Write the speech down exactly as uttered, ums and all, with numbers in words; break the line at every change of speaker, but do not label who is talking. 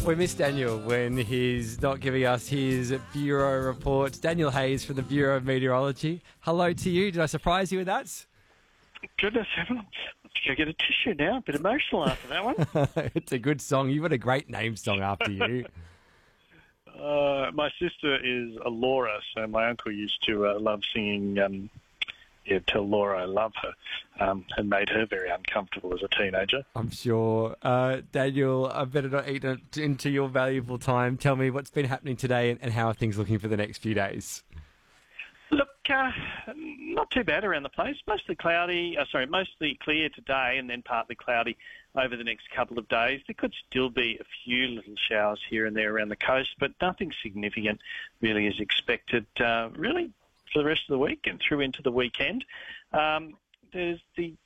We miss Daniel when he's not giving us his Bureau reports. Daniel Hayes from the Bureau of Meteorology. Hello to you. Did I surprise you with that?
Goodness heavens. Let's go get a tissue now. A bit emotional after that one.
It's a good song. You've got a great name song after you.
Uh, my sister is a Laura, so my uncle used to uh, love singing um, yeah, Tell Laura I Love Her, um, and made her very uncomfortable as a teenager.
I'm sure. Uh, Daniel, I better not eat it into your valuable time. Tell me what's been happening today and, and how are things looking for the next few days?
Look, uh, not too bad around the place. Mostly cloudy, uh, sorry, mostly clear today and then partly cloudy over the next couple of days. There could still be a few little showers here and there around the coast, but nothing significant really is expected, uh, really, for the rest of the week and through into the weekend. Um, there's the